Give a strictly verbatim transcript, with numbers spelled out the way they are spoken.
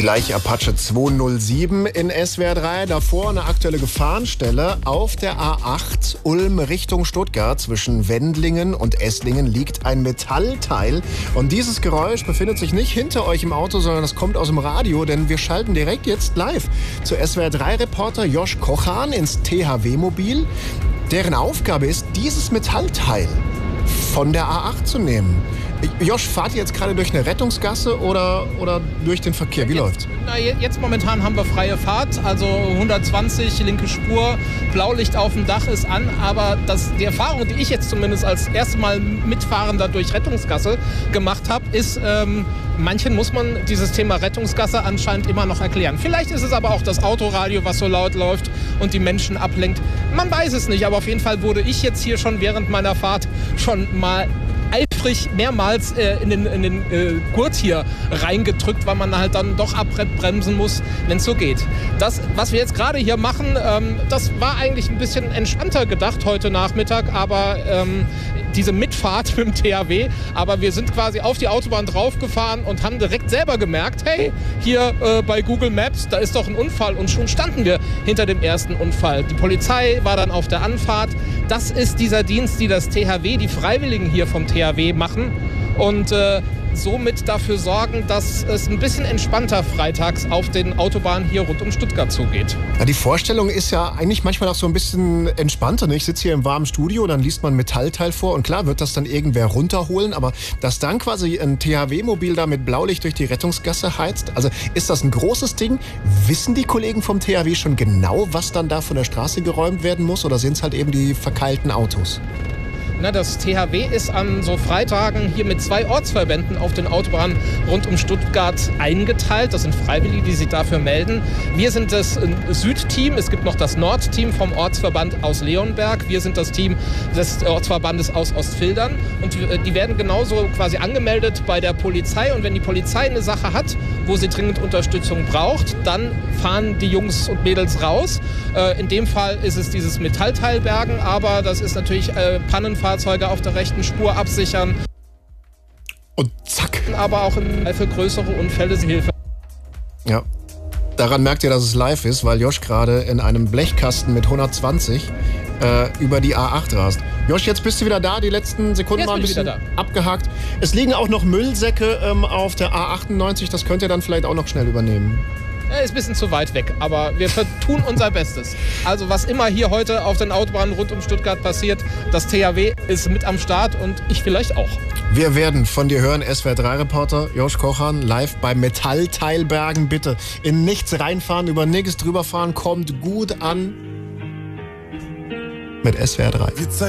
Gleich Apache zweihundertsieben in S W R drei. Davor eine aktuelle Gefahrenstelle. Auf der A acht Ulm Richtung Stuttgart zwischen Wendlingen und Esslingen liegt ein Metallteil. Und dieses Geräusch befindet sich nicht hinter euch im Auto, sondern das kommt aus dem Radio. Denn wir schalten direkt jetzt live zu S W R drei Reporter Josh Kochan ins T H W-Mobil. Deren Aufgabe ist, dieses Metallteil von der A acht zu nehmen. Josh, fahrt ihr jetzt gerade durch eine Rettungsgasse oder, oder durch den Verkehr? Wie jetzt, läuft's? Na, jetzt momentan haben wir freie Fahrt, also hundertzwanzig, linke Spur, Blaulicht auf dem Dach ist an, aber das, die Erfahrung, die ich jetzt zumindest als erstes Mal Mitfahrender durch Rettungsgasse gemacht habe, ist, ähm, manchen muss man dieses Thema Rettungsgasse anscheinend immer noch erklären. Vielleicht ist es aber auch das Autoradio, was so laut läuft und die Menschen ablenkt. Man weiß es nicht, aber auf jeden Fall wurde ich jetzt hier schon während meiner Fahrt schon mal eifrig mehrmals äh, in den, in den äh, Gurt hier reingedrückt, weil man halt dann doch abbremsen muss, wenn es so geht. Das, was wir jetzt gerade hier machen, ähm, das war eigentlich ein bisschen entspannter gedacht heute Nachmittag, aber ähm, diese Mitfahrt mit dem T H W, aber wir sind quasi auf die Autobahn draufgefahren und haben direkt selber gemerkt, hey, hier äh, bei Google Maps, da ist doch ein Unfall und schon standen wir hinter dem ersten Unfall. Die Polizei war dann auf der Anfahrt. Das ist dieser Dienst, die das T H W, die Freiwilligen hier vom T H W machen und äh, somit dafür sorgen, dass es ein bisschen entspannter freitags auf den Autobahnen hier rund um Stuttgart zugeht. Ja, die Vorstellung ist ja eigentlich manchmal auch so ein bisschen entspannter. Ne? Ich sitze hier im warmen Studio, dann liest man ein Metallteil vor und klar wird das dann irgendwer runterholen, aber dass dann quasi ein T H W-Mobil da mit Blaulicht durch die Rettungsgasse heizt, also ist das ein großes Ding? Wissen die Kollegen vom T H W schon genau, was dann da von der Straße geräumt werden muss oder sind es halt eben die verkeilten Autos? Na, das T H W ist an so Freitagen hier mit zwei Ortsverbänden auf den Autobahnen rund um Stuttgart eingeteilt. Das sind Freiwillige, die sich dafür melden. Wir sind das Südteam, es gibt noch das Nordteam vom Ortsverband aus Leonberg. Wir sind das Team des Ortsverbandes aus Ostfildern. Und die werden genauso quasi angemeldet bei der Polizei. Und wenn die Polizei eine Sache hat, wo sie dringend Unterstützung braucht, dann fahren die Jungs und Mädels raus. In dem Fall ist es dieses Metallteilbergen, aber das ist natürlich Pannenfahrt. Fahrzeuge auf der rechten Spur absichern. Und zack. Aber auch für größere Unfälle Hilfe. Ja, daran merkt ihr, dass es live ist, weil Josh gerade in einem Blechkasten mit hundertzwanzig äh, über die A acht rast. Josh, jetzt bist du wieder da. Die letzten Sekunden waren ein bisschen abgehakt. Es liegen auch noch Müllsäcke ähm, auf der A achtundneunzig. Das könnt ihr dann vielleicht auch noch schnell übernehmen. Ist ein bisschen zu weit weg, aber wir tun unser Bestes. Also was immer hier heute auf den Autobahnen rund um Stuttgart passiert, das T H W ist mit am Start und ich vielleicht auch. Wir werden von dir hören, S W R drei Reporter Josh Kochan, live bei Metallteilbergen. Bitte in nichts reinfahren, über nichts drüber fahren, kommt gut an mit S W R drei.